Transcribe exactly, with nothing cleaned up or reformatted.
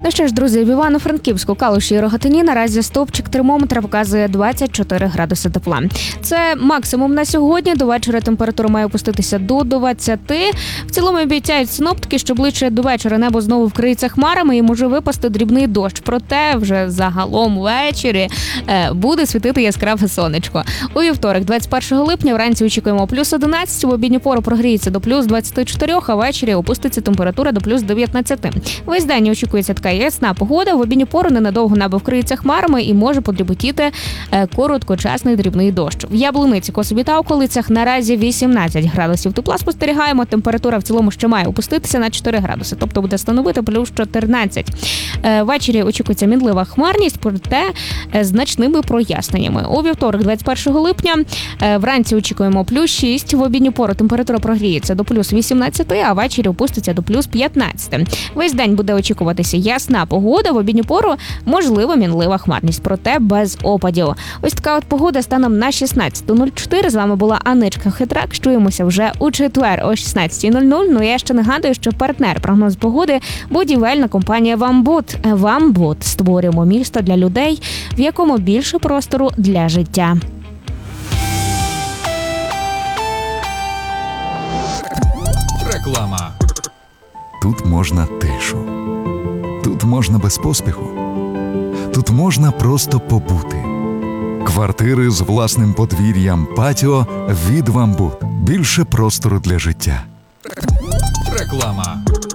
Ну що ж, друзі, в Івано-Франківську, Калуші і Рогатині наразі стовпчик термометра показує двадцять чотири градуси тепла. Це максимум на сьогодні. До вечора температура має опуститися до двадцяти. В цілому обіцяють синоптики, що ближче до вечора небо знову вкриється хмарами і може випасти дрібний дощ. Проте вже загалом ввечері буде світити яскраве сонечко. У вівторок, двадцять першого липня, вранці очікуємо плюс одинадцять, в обідню пору прогріється до плюс двадцяти чотирьох, а ввечері опуститься температура до плюс дев'ятнадцяти. Весь день очікується така ясна погода, в обідню пору ненадовго небо вкриється хмарами і може подріботіти короткочасний дрібний дощ. В Яблуниці, Косові та околицях наразі вісімнадцять градусів тепла спостерігаємо, температура в цілому ще має опуститися на чотири градуси, тобто буде становити плюс чотирнадцять. Ввечері очікується мінлива хмарність, проте значними проясненнями. У вівторок, двадцять першого липня, вранці очікуємо плюс шість, в обідню пору температура прогріється до плюс вісімнадцяти, а ввечері опуститься до плюс п'ятнадцяти. Весь день буде очікуватися ясна погода, в обідню пору можливо мінлива хмарність, проте без опадів. Ось така от погода станом на шістнадцяту нуль чотири. З вами була Аничка Хитрак. Чуємося вже у четвер о шістнадцятій нуль нуль. Ну я ще нагадую, що партнер прогноз погоди – будівельна компанія «Вамбуд». «Вамбуд» – створюємо місто для людей, в якому більше простору для життя. Реклама. Тут можна тишу. Тут можна без поспіху. Тут можна просто побути. Квартири з власним подвір'ям, патіо від «Вамбуд». Більше простору для життя. Реклама.